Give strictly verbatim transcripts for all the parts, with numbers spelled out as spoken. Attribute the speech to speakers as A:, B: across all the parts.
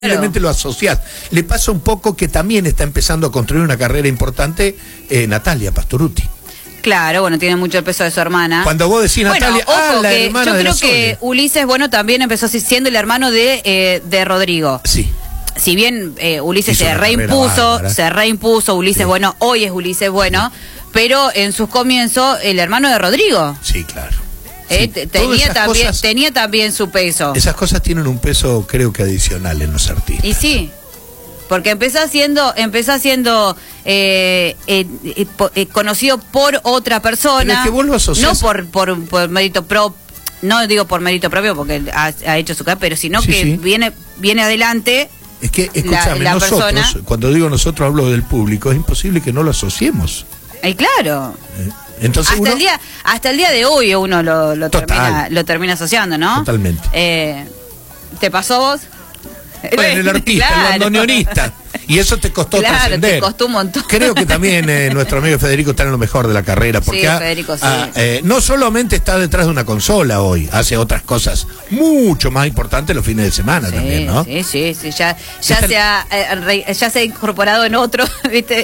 A: Simplemente lo asociás. Le pasa un poco que también está empezando a construir una carrera importante eh, Natalia Pastorutti.
B: Claro, bueno, tiene mucho el peso de su hermana.
A: Cuando vos decís Natalia,
B: bueno,
A: ah,
B: ojo,
A: la
B: que
A: hermana
B: yo
A: de
B: creo
A: la
B: que
A: Sole.
B: Ulises, bueno, también empezó siendo el hermano de, eh, de Rodrigo.
A: Sí.
B: Si bien eh, Ulises
A: Hizo
B: se
A: una
B: reimpuso,
A: bárbara.
B: se reimpuso, Ulises,
A: Sí.
B: bueno, hoy es Ulises, bueno, pero en sus comienzos, el hermano de Rodrigo.
A: Sí, claro.
B: Eh,
A: Sí,
B: tenía, también,
A: cosas,
B: tenía también su peso.
A: esas cosas tienen un peso, creo que adicional en los artistas.
B: Y sí, porque empezó siendo, empezó siendo eh, eh, eh, po- eh, conocido por otra persona.
A: Pero es que vos lo asociás-
B: No por, por, por mérito propio, no digo por mérito propio porque ha, ha hecho su carrera, pero sino
A: Sí,
B: que
A: sí.
B: viene, viene adelante.
A: Es que, escúchame,
B: la
A: nosotros,
B: persona-
A: cuando digo nosotros hablo del público, es imposible que no lo asociemos.
B: Y claro.
A: ¿eh? Entonces
B: Hasta
A: uno,
B: el día, hasta el día de hoy uno lo, lo
A: Total.
B: termina, lo termina asociando, ¿no?
A: Totalmente.
B: Eh, ¿Te pasó vos?
A: bueno, el artista,
B: Claro.
A: el bandoneonista. Y eso te costó
B: Claro,
A: trascender.
B: te costó un montón.
A: Creo que también eh, nuestro amigo Federico está en lo mejor de la carrera, porque
B: Sí,
A: ha-
B: Federico, sí.
A: ha, eh, no solamente está detrás de una consola hoy, hace otras cosas mucho más importantes los fines de semana
B: Sí,
A: también, ¿no?
B: sí, sí, sí, ya, ya,
A: Está-
B: se ha, eh, re- ya se ha incorporado en otro, ¿viste?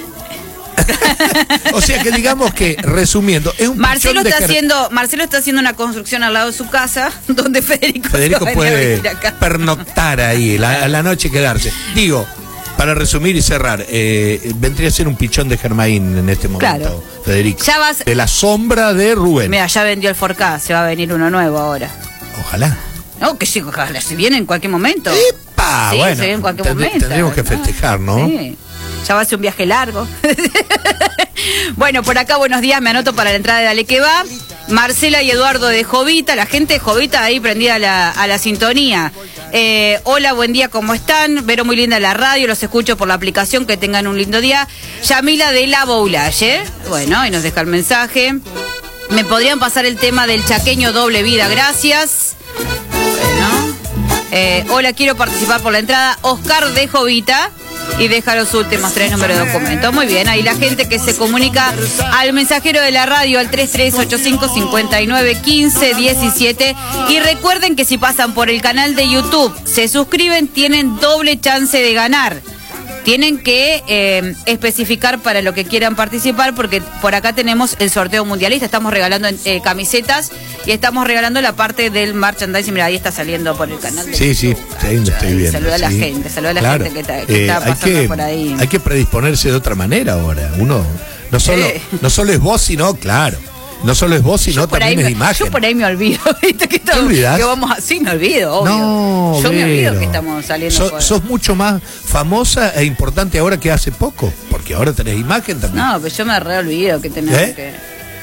A: O sea que digamos que, resumiendo, es un
B: Marcelo
A: pichón de
B: está
A: ger-
B: haciendo, Marcelo está haciendo una construcción al lado de su casa, donde Federico,
A: Federico
B: se va a venir a
A: puede
B: vivir acá.
A: pernoctar ahí, la, a la noche quedarse. Digo, para resumir y cerrar, eh, vendría a ser un pichón de Germain en este momento,
B: Claro.
A: Federico.
B: Ya vas-
A: De la sombra de Rubén.
B: Mira, ya vendió el cuatro K, se va a venir uno nuevo ahora.
A: Ojalá.
B: No, que sí, ojalá, se viene en cualquier momento.
A: ¡Epa!
B: Sí,
A: Bueno,
B: se viene en cualquier
A: tend-
B: momento.
A: tendríamos que festejar, ¿no?
B: Sí. Ya va a ser un viaje largo. Bueno, por acá, buenos días, me anoto para la entrada de Dale que va. Marcela y Eduardo de Jovita, la gente de Jovita ahí prendida a la, a la sintonía. Eh, hola, buen día, ¿cómo están? Vero, muy linda la radio, los escucho por la aplicación, que tengan un lindo día. Yamila de La Boulaye, bueno, y nos deja el mensaje. ¿Me podrían pasar el tema del chaqueño doble vida? Gracias. Bueno. Eh, hola, quiero participar por la entrada. Oscar de Jovita. Y deja los últimos tres números de documento. Muy bien, ahí la gente que se comunica al mensajero de la radio al tres tres ocho cinco, cinco nueve, uno cinco uno siete. Y recuerden que si pasan por el canal de YouTube, se suscriben, tienen doble chance de ganar. Tienen que eh, especificar para lo que quieran participar, porque por acá tenemos el sorteo mundialista. Estamos regalando eh, camisetas y estamos regalando la parte del merchandising. Mira, ahí está saliendo por el canal. De
A: Sí, sí,
B: YouTube.
A: sí, lo estoy viendo.
B: Saluda a la
A: sí.
B: gente, saluda a la
A: Claro.
B: gente que está, que
A: Eh,
B: está
A: hay
B: pasando
A: que-
B: por ahí.
A: Hay que predisponerse de otra manera ahora. Uno, no solo,
B: Eh.
A: no solo es voz, sino, claro, no solo es voz, sino
B: Yo por ahí
A: también es
B: me-
A: imagen.
B: Yo por ahí me olvido, ¿viste? Que estamos,
A: olvidás?
B: que vamos así, me olvido, obvio.
A: No,
B: Yo me olvido
A: Vero.
B: que estamos saliendo
A: So-
B: por...
A: Sos mucho más famosa e importante ahora que hace poco, porque ahora tenés imagen también.
B: No, pero yo me re olvido que tenemos
A: ¿Eh?
B: que...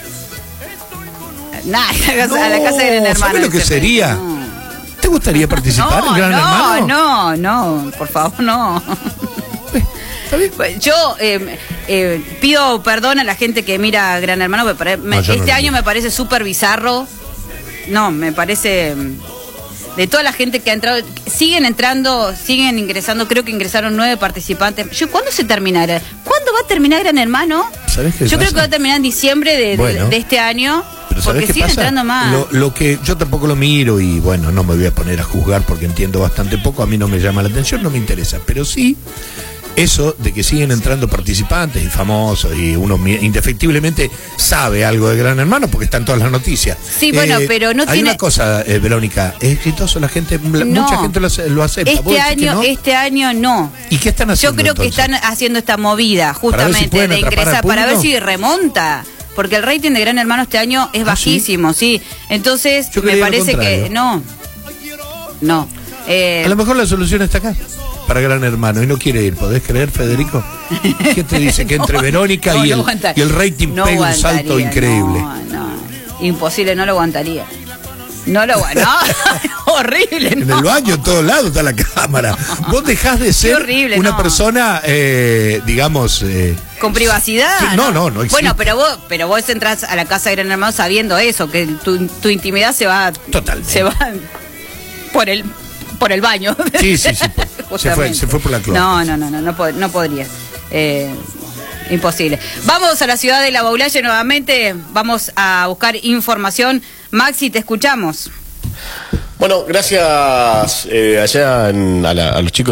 B: Nah, a la casa, a la casa de Gran
A: No,
B: Hermano.
A: ¿sabes lo que
B: dice,
A: sería?
B: no.
A: ¿Te gustaría participar
B: No,
A: en Gran
B: no,
A: Hermano?
B: no, no, por favor, no.
A: ¿Está bien?
B: Pues yo eh, eh, pido perdón a la gente que mira Gran Hermano, me pare- me-
A: No, yo no
B: este
A: lo
B: año
A: miro.
B: me parece súper bizarro. No, me parece... mm, De toda la gente que ha entrado, siguen entrando, siguen ingresando, creo que ingresaron nueve participantes. Yo, ¿cuándo se terminará? ¿Cuándo va a terminar Gran Hermano?
A: ¿Sabés qué
B: Yo creo
A: pasa?
B: que va a terminar en diciembre de, de-
A: Bueno.
B: de este año,
A: Pero ¿sabés
B: porque
A: qué
B: siguen
A: pasa?
B: entrando más.
A: Lo, lo que yo tampoco lo miro y bueno, no me voy a poner a juzgar porque entiendo bastante poco, a mí no me llama la atención, no me interesa, pero sí eso de que siguen entrando participantes y famosos y uno mi- indefectiblemente sabe algo de Gran Hermano porque están todas las noticias.
B: Sí, bueno, pero no
A: hay
B: tiene-
A: una cosa, eh, Verónica, es exitoso, la gente, la-
B: No.
A: mucha gente lo, ace- lo acepta. ¿Vos
B: Este
A: decís que
B: año,
A: no?
B: este año no.
A: ¿Y qué están
B: Yo
A: haciendo
B: creo que
A: entonces?
B: están haciendo esta movida,
A: ver si
B: justamente,
A: pueden
B: de
A: atrapar
B: ingresar,
A: al
B: para ver
A: público.
B: si remonta. Porque el rating de Gran Hermano este año es
A: ¿Ah,
B: bajísimo, sí. Entonces,
A: Yo
B: me
A: creía lo
B: parece que
A: contrario.
B: no. No. Eh,
A: A lo mejor la solución está acá, para Gran Hermano, y no quiere ir. ¿Podés creer, Federico? ¿Qué te dice? Que entre
B: No,
A: Verónica
B: no,
A: y,
B: no
A: el,
B: aguanta-
A: y el rating
B: no
A: pega un salto
B: aguantaría,
A: increíble.
B: No, no. Imposible, no lo aguantaría. No lo aguantaría. No, horrible,
A: En
B: no.
A: el baño, en todos lados está la cámara. Vos dejás de ser
B: horrible,
A: una
B: no.
A: persona, eh, digamos... eh,
B: Con privacidad.
A: Sí, no, no, no existe.
B: Bueno, pero vos, pero vos entras a la casa de Gran Hermano sabiendo eso, que tu, tu intimidad se va.
A: Totalmente.
B: Se va por el por el baño.
A: Sí, sí, sí, se fue-
B: Justamente.
A: se fue por la cloaca.
B: No, no, no, no, no, pod- no podría. Eh, imposible. Vamos a la ciudad de La Boulaye nuevamente. Vamos a buscar información. Maxi, te escuchamos.
C: Bueno, gracias eh, allá en, a, la, a los chicos